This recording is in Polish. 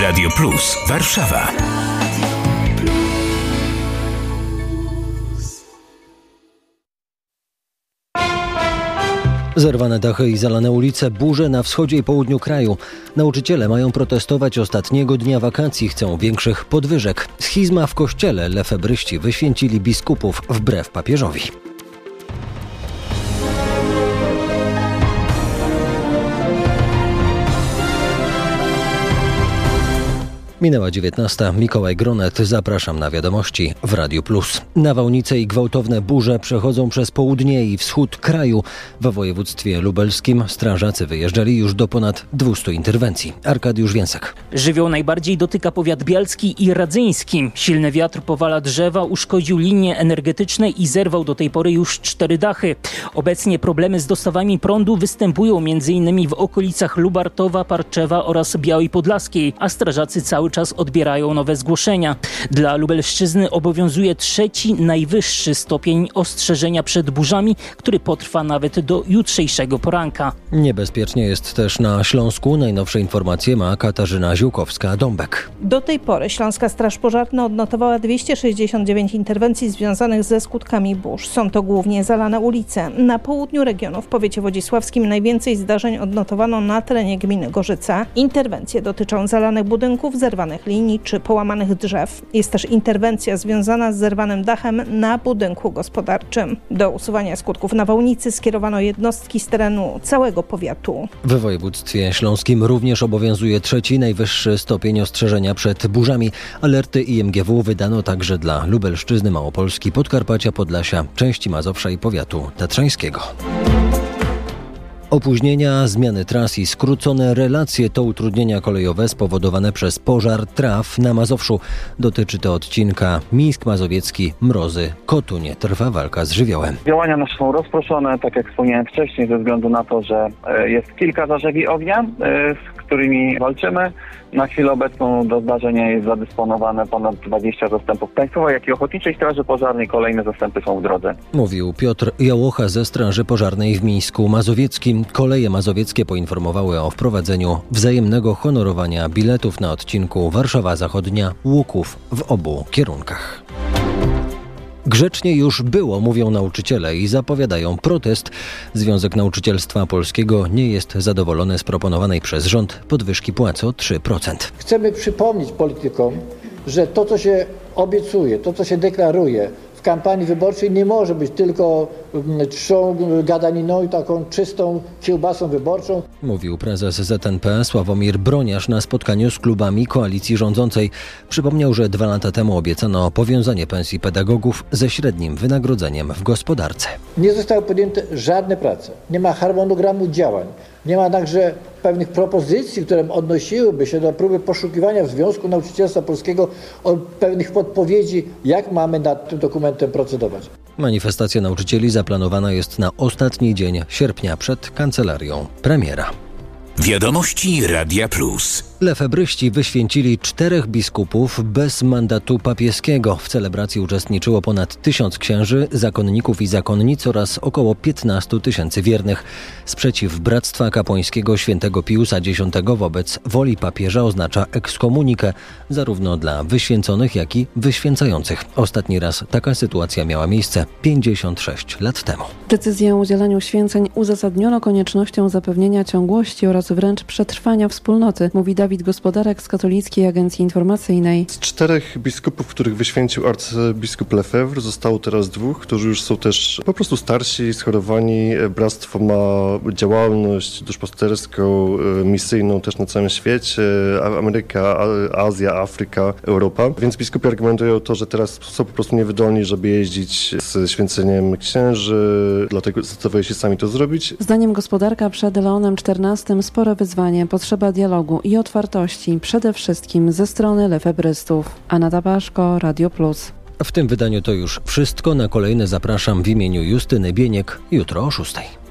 Radio Plus Warszawa. Zerwane dachy i zalane ulice, burze na wschodzie i południu kraju. Nauczyciele mają protestować ostatniego dnia wakacji, chcą większych podwyżek. Schizma w kościele, lefebryści wyświęcili biskupów wbrew papieżowi. Minęła 19. Mikołaj Gronet. Zapraszam na wiadomości w Radiu Plus. Nawałnice i gwałtowne burze przechodzą przez południe i wschód kraju. We województwie lubelskim strażacy wyjeżdżali już do ponad 200 interwencji. Arkadiusz Więcek. Żywioł najbardziej dotyka powiat bialski i radzyński. Silny wiatr powala drzewa, uszkodził linie energetyczne i zerwał do tej pory już 4 dachy. Obecnie problemy z dostawami prądu występują m.in. w okolicach Lubartowa, Parczewa oraz Białej Podlaskiej, a strażacy cały czas odbierają nowe zgłoszenia. Dla Lubelszczyzny obowiązuje 3. najwyższy stopień ostrzeżenia przed burzami, który potrwa nawet do jutrzejszego poranka. Niebezpiecznie jest też na Śląsku. Najnowsze informacje ma Katarzyna Ziółkowska-Dąbek. Do tej pory Śląska Straż Pożarna odnotowała 269 interwencji związanych ze skutkami burz. Są to głównie zalane ulice. Na południu regionu, w powiecie wodzisławskim, najwięcej zdarzeń odnotowano na terenie gminy Gorzyca. Interwencje dotyczą zalanych budynków, zerwanych linii czy połamanych drzew. Jest też interwencja związana z zerwanym dachem na budynku gospodarczym. Do usuwania skutków nawałnicy skierowano jednostki z terenu całego powiatu. W województwie śląskim również obowiązuje 3. najwyższy stopień ostrzeżenia przed burzami. Alerty IMGW wydano także dla Lubelszczyzny, Małopolski, Podkarpacia, Podlasia, części Mazowsza i powiatu tatrzańskiego. Opóźnienia, zmiany tras i skrócone relacje to utrudnienia kolejowe spowodowane przez pożar traw na Mazowszu. Dotyczy to odcinka Mińsk Mazowiecki, Mrozy, Kotunie. Trwa walka z żywiołem. Działania nasze są rozproszone, tak jak wspomniałem wcześniej, ze względu na to, że jest kilka zażegi ognia, z którymi walczymy. Na chwilę obecną do zdarzenia jest zadysponowane ponad 20 zastępów Państwowej, jak i Ochotniczej Straży Pożarnej. Kolejne zastępy są w drodze. Mówił Piotr Jałocha ze Straży Pożarnej w Mińsku Mazowieckim. Koleje mazowieckie poinformowały o wprowadzeniu wzajemnego honorowania biletów na odcinku Warszawa Zachodnia - Łuków w obu kierunkach. Grzecznie już było, mówią nauczyciele i zapowiadają protest. Związek Nauczycielstwa Polskiego nie jest zadowolony z proponowanej przez rząd podwyżki płac o 3%. Chcemy przypomnieć politykom, że to, co się obiecuje, to, co się deklaruje w kampanii wyborczej, nie może być tylko czczą gadaniną i taką czystą kiełbasą wyborczą. Mówił prezes ZNP Sławomir Broniarz na spotkaniu z klubami koalicji rządzącej. Przypomniał, że 2 lata temu obiecano powiązanie pensji pedagogów ze średnim wynagrodzeniem w gospodarce. Nie zostały podjęte żadne prace. Nie ma harmonogramu działań. Nie ma także pewnych propozycji, które odnosiłyby się do próby poszukiwania w Związku Nauczycielstwa Polskiego o pewnych podpowiedzi, jak mamy nad tym dokumentem procedować. Manifestacja nauczycieli zaplanowana jest na ostatni dzień sierpnia przed kancelarią premiera. Wiadomości Radia Plus. Lefebryści wyświęcili 4 biskupów bez mandatu papieskiego. W celebracji uczestniczyło ponad 1000 księży, zakonników i zakonnic oraz około 15 000 wiernych. Sprzeciw Bractwa Kapłańskiego Świętego Piusa X wobec woli papieża oznacza ekskomunikę zarówno dla wyświęconych, jak i wyświęcających. Ostatni raz taka sytuacja miała miejsce 56 lat temu. Decyzję o udzielaniu święceń uzasadniono koniecznością zapewnienia ciągłości oraz wręcz przetrwania wspólnoty, mówi Dawid Gospodarek z Katolickiej Agencji Informacyjnej. Z 4 biskupów, których wyświęcił arcybiskup Lefebvre, zostało teraz 2, którzy już są też po prostu starsi, schorowani. Bractwo ma działalność duszpasterską, misyjną też na całym świecie, Ameryka, Azja, Afryka, Europa. Więc biskupi argumentują to, że teraz są po prostu niewydolni, żeby jeździć z święceniem księży, dlatego zdecydowali się sami to zrobić. Zdaniem Gospodarka przed Leonem XIV spore wyzwanie, potrzeba dialogu i otwartości, przede wszystkim ze strony lefebrystów. Anna Baszko, Radio Plus. W tym wydaniu to już wszystko. Na kolejne zapraszam w imieniu Justyny Bieniek jutro o 6:00.